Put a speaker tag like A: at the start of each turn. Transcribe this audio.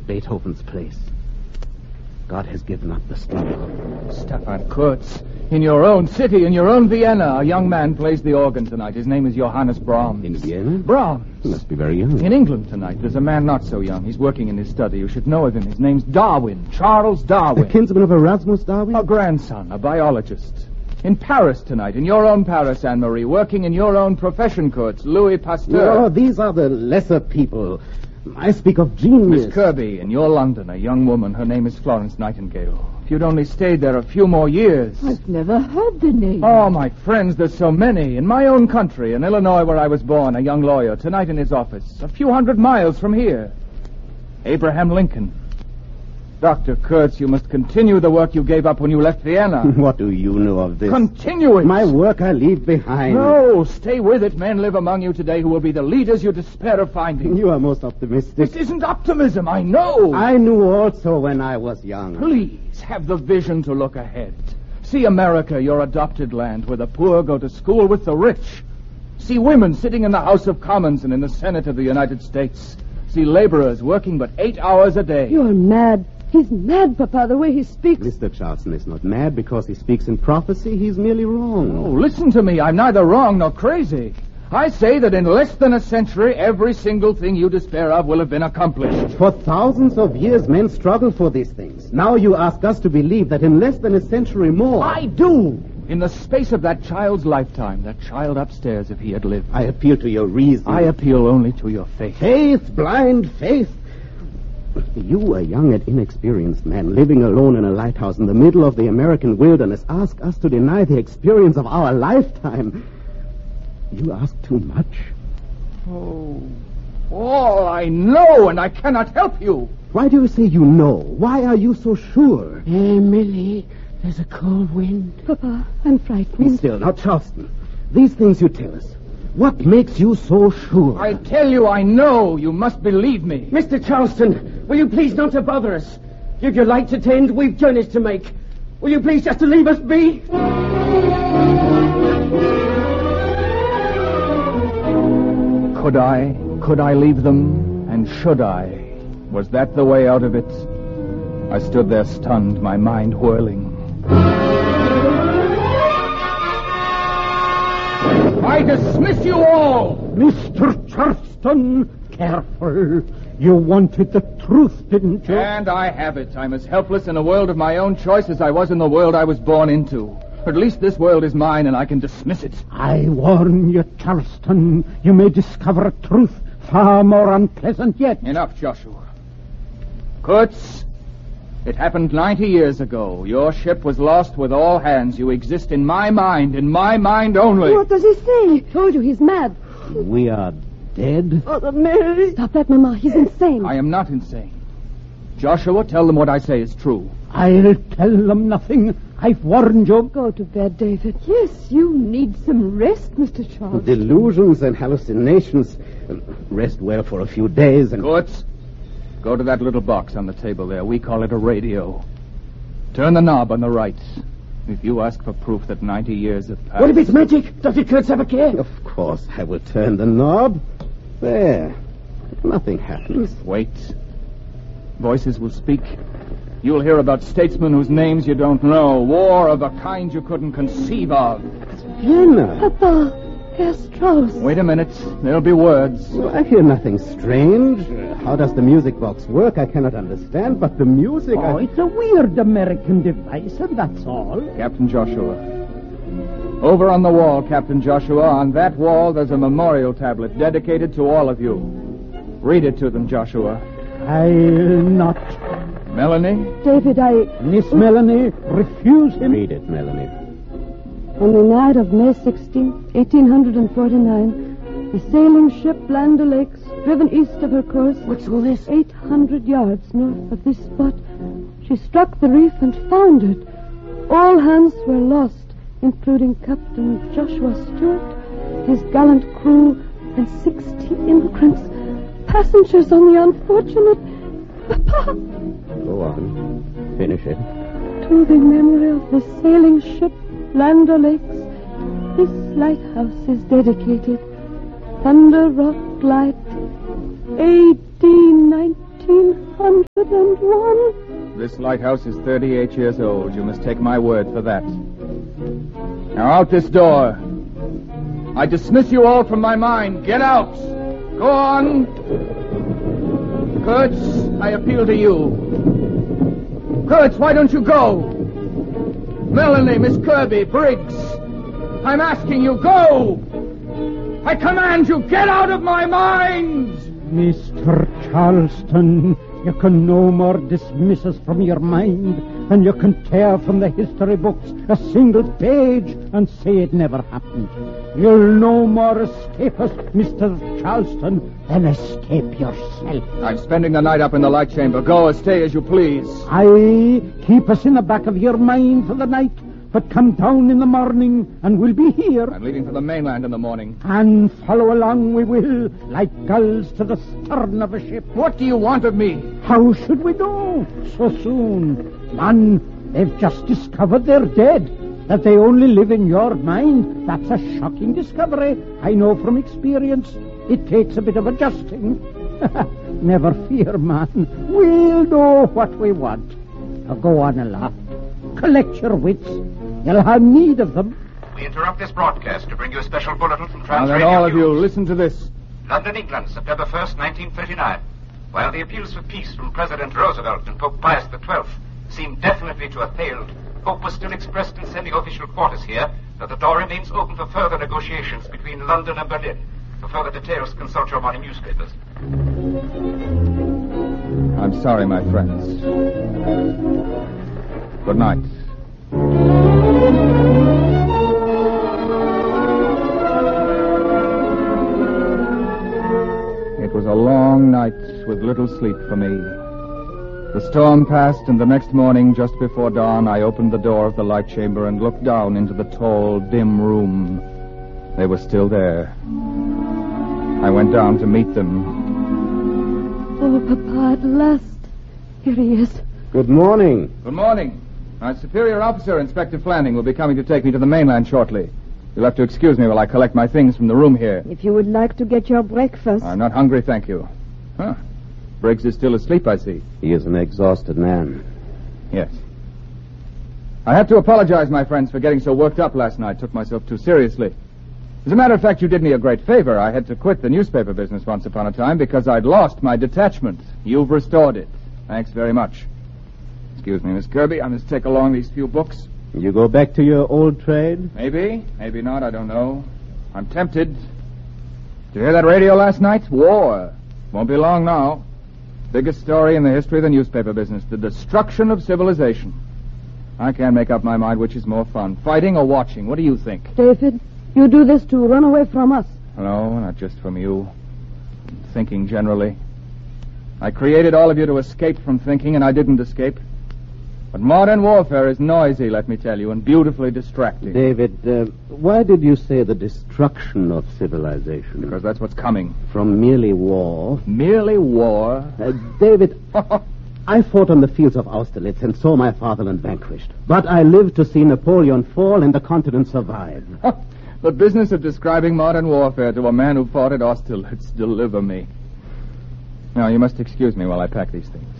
A: Beethoven's place. God has given up the struggle.
B: Stefan Kurtz. In your own city, in your own Vienna, a young man plays the organ tonight. His name is Johannes Brahms.
A: In Vienna?
B: Brahms.
A: He must be very young.
B: In England tonight, there's a man not so young. He's working in his study. You should know of him. His name's Darwin. Charles Darwin.
A: A kinsman of Erasmus Darwin?
B: A grandson, a biologist. In Paris tonight, in your own Paris, Anne-Marie, working in your own profession, Kurtz, Louis Pasteur.
A: No, these are the lesser people. I speak of genius.
B: Miss Kirby, in your London, a young woman. Her name is Florence Nightingale. If you'd only stayed there a few more years.
C: I've never heard the name.
B: Oh, my friends, there's so many. In my own country, in Illinois, where I was born, a young lawyer, tonight in his office, a few hundred miles from here. Abraham Lincoln. Dr. Kurtz, you must continue the work you gave up when you left Vienna.
A: What do you know of this?
B: Continue it.
A: My work I leave behind.
B: No, stay with it. Men live among you today who will be the leaders you despair of finding.
A: You are most optimistic.
B: This isn't optimism, I know.
A: I knew also when I was young.
B: Please, have the vision to look ahead. See America, your adopted land, where the poor go to school with the rich. See women sitting in the House of Commons and in the Senate of the United States. See laborers working but 8 hours a day.
C: You're mad. He's mad, Papa, the way he speaks.
A: Mr. Charleston is not mad because he speaks in prophecy. He's merely wrong.
B: Oh, listen to me. I'm neither wrong nor crazy. I say that in less than a century, every single thing you despair of will have been accomplished.
A: For thousands of years, men struggled for these things. Now you ask us to believe that in less than a century more...
B: I do! In the space of that child's lifetime, that child upstairs, if he had lived.
A: I appeal to your reason.
B: I appeal only to your faith.
A: Faith, blind faith. You, a young and inexperienced man, living alone in a lighthouse in the middle of the American wilderness, ask us to deny the experience of our lifetime. You ask too much.
B: Oh, all I know, and I cannot help you.
A: Why do you say you know? Why are you so sure?
C: Emily, there's a cold wind. Papa, I'm frightened.
A: Be still. Now, Charleston, these things you tell us, what makes you so sure?
B: I tell you I know. You must believe me.
D: Mr. Charleston, will you please not to bother us? You've your light to tend, we've journeys to make. Will you please just to leave us be?
B: Could I leave them? And should I? Was that the way out of it? I stood there stunned, my mind whirling. I dismiss you all!
E: Mr. Charleston, careful. You wanted the truth, didn't you?
B: And I have it. I'm as helpless in a world of my own choice as I was in the world I was born into. At least this world is mine, and I can dismiss it.
E: I warn you, Charleston, you may discover a truth far more unpleasant yet.
B: Enough, Joshua. Kurtz, it happened 90 years ago. Your ship was lost with all hands. You exist in my mind only.
C: What does he say? Told you he's mad.
A: We are dead?
C: Oh, Mary. Stop that, Mama. He's insane.
B: I am not insane. Joshua, tell them what I say is true.
E: I'll tell them nothing. I've warned you.
C: Go to bed, David. Yes, you need some rest, Mr. Charles.
A: Delusions and hallucinations. Rest well for a few days and...
B: Kurtz, go to that little box on the table there. We call it a radio. Turn the knob on the right. If you ask for proof that 90 years have passed...
D: What if it's magic? Dr. Kurtz have a care?
A: Of course, I will turn the knob. There. Nothing happens.
B: Wait. Voices will speak. You'll hear about statesmen whose names you don't know. War of a kind you couldn't conceive of.
A: Vienna.
C: Papa, Herr Strauss.
B: Wait a minute. There'll be words.
A: Well, I hear nothing strange. How does the music box work? I cannot understand, but the music...
E: Oh, it's a weird American device, and that's all.
B: Captain Joshua. Over on the wall, Captain Joshua. On that wall, there's a memorial tablet dedicated to all of you. Read it to them, Joshua.
E: I'll not.
B: Melanie?
C: David,
E: Miss Melanie, refuse him.
A: Read it, Melanie.
C: On the night of May 16, 1849, a sailing ship, Land O'Lakes, driven east of her course...
D: What's all this?
C: 800 yards north of this spot. She struck the reef and foundered. All hands were lost, including Captain Joshua Stewart, his gallant crew, and 60 immigrants, passengers on the unfortunate... Papa!
A: Go on. Finish it.
C: To the memory of the sailing ship, Land O'Lakes, this lighthouse is dedicated. Thunder Rock Light, A.D. 1900. 101.
B: This lighthouse is 38 years old. You must take my word for that. Now out this door. I dismiss you all from my mind. Get out. Go on. Kurtz, I appeal to you. Kurtz, why don't you go? Melanie, Miss Kirby, Briggs. I'm asking you, go! I command you, get out of my mind!
E: Mr. Charleston, you can no more dismiss us from your mind than you can tear from the history books a single page and say it never happened. You'll no more escape us, Mr. Charleston, than escape yourself.
B: I'm spending the night up in the light chamber. Go or stay as you please.
E: Aye, keep us in the back of your mind for the night, but come down in the morning and we'll be here.
B: I'm leaving for the mainland in the morning.
E: And follow along we will, like gulls to the stern of a ship.
B: What do you want of me?
E: How should we know so soon? Man, they've just discovered they're dead, that they only live in your mind. That's a shocking discovery. I know from experience. It takes a bit of adjusting. Never fear, man. We'll know what we want. Now go on, Allah. Collect your wits. You'll have need of them.
F: We interrupt this broadcast to bring you a special bulletin from
B: Now
F: Transradio
B: then, all of you,
F: News.
B: listen to this.
F: London, England, September 1st, 1939. While the appeals for peace from President Roosevelt and Pope Pius XII seem definitely to have failed, hope was still expressed in semi-official quarters here that the door remains open for further negotiations between London and Berlin. For further details, consult your morning newspapers.
B: I'm sorry, my friends. Good night. It was a long night with little sleep for me. The storm passed, and the next morning, just before dawn, I opened the door of the light chamber and looked down into the tall, dim room. They were still there. I went down to meet them.
C: Oh, Papa, at last. Here he is.
A: Good morning.
B: Good morning. My superior officer, Inspector Flanning, will be coming to take me to the mainland shortly. You'll have to excuse me while I collect my things from the room here.
C: If you would like to get your breakfast.
B: I'm not hungry, thank you. Huh. Briggs is still asleep, I see.
A: He is an exhausted man.
B: Yes. I have to apologize, my friends, for getting so worked up last night. Took myself too seriously. As a matter of fact, you did me a great favor. I had to quit the newspaper business once upon a time because I'd lost my detachment. You've restored it. Thanks very much. Excuse me, Miss Kirby. I must take along these few books.
A: You go back to your old trade?
B: Maybe. Maybe not. I don't know. I'm tempted. Did you hear that radio last night? War. Won't be long now. Biggest story in the history of the newspaper business. The destruction of civilization. I can't make up my mind which is more fun, fighting or watching. What do you think?
C: David, you do this to run away from us.
B: No, not just from you. Thinking generally. I created all of you to escape from thinking, and I didn't escape. But modern warfare is noisy, let me tell you, and beautifully distracting.
A: David, why did you say the destruction of civilization?
B: Because that's what's coming.
A: From merely war.
B: Merely war?
A: David, I fought on the fields of Austerlitz and saw my fatherland vanquished. But I lived to see Napoleon fall and the continent survive.
B: The business of describing modern warfare to a man who fought at Austerlitz, deliver me. Now, you must excuse me while I pack these things.